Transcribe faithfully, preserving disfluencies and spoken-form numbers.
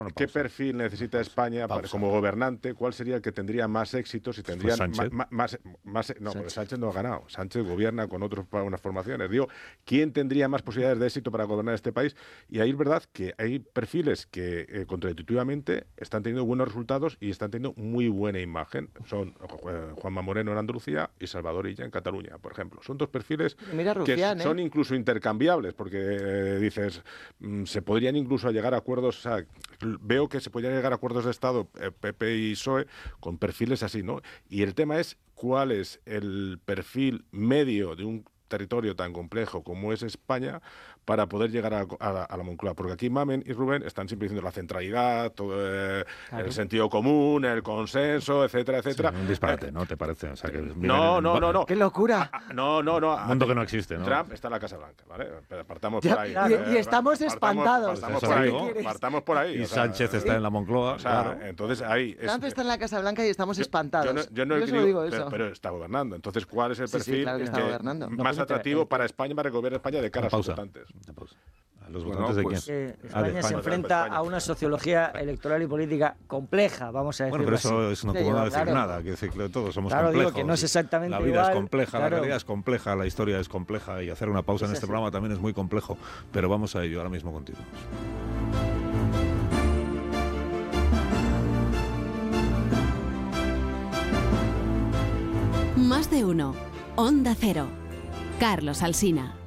Bueno, ¿Qué perfil necesita España para, como gobernante? ¿Cuál sería el que tendría más éxito? Si tendrían pues Sánchez. ma, ma, más, más, no, Sánchez. pero Sánchez no ha ganado. Sánchez gobierna con otros, unas formaciones. Digo, ¿quién tendría más posibilidades de éxito para gobernar este país? Y ahí es verdad que hay perfiles que eh, contraintuitivamente están teniendo buenos resultados y están teniendo muy buena imagen. Son eh, Juanma Moreno en Andalucía y Salvador Illa en Cataluña, por ejemplo. Son dos perfiles Mira, Rufián, que son ¿eh? incluso intercambiables, porque eh, dices, mm, se podrían incluso llegar a acuerdos, o sea, veo que se podrían llegar a acuerdos de Estado, eh, P P y P S O E, con perfiles así, ¿no? Y el tema es cuál es el perfil medio de un territorio tan complejo como es España para poder llegar a, a, la, a la Moncloa. Porque aquí Mamen y Rubén están siempre diciendo la centralidad, todo, eh, claro. el sentido común, el consenso, etcétera, etcétera. Sí, un disparate, eh, ¿no? ¿Te parece? O sea, que no, no, no, no. ¡Qué locura! A, no, no, no. Un mundo que no existe, ¿no? Trump está en la Casa Blanca, ¿vale? Pero partamos ya, por ahí. Y, eh, y estamos partamos, espantados. Partamos, por ahí, partamos por ahí. Y o sea, Sánchez está en la Moncloa. O sea, claro. entonces ahí... Es, Trump está en la Casa Blanca y estamos yo, espantados. Yo no, yo no yo digo, digo pero, eso. pero está gobernando. Entonces, ¿cuál es el sí, perfil sí, claro que que está gobernando. más No, pues, atractivo eh, para España, para el gobierno de España, de cara a sus votantes? ¿A los Bueno, votantes pues, de quién? Eh, España, Ah, de se España. enfrenta España. a una sociología electoral y política compleja, vamos a decirlo Bueno, pero eso, así. eso no Sí, puedo yo, decir claro. nada, que decir que todos somos Claro, digo complejos. que no es exactamente La vida igual, es compleja, claro. la realidad es compleja, la historia es compleja y hacer una pausa Es en este así. programa también es muy complejo, pero vamos a ello, ahora mismo continuamos. Más de uno. Onda Cero. Carlos Alsina.